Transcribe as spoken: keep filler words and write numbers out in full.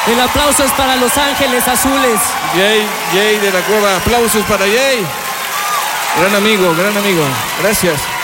El aplauso es para Los Ángeles Azules. Jay, Jay de la Cueva, aplausos para Jay. Gran amigo, gran amigo. Gracias.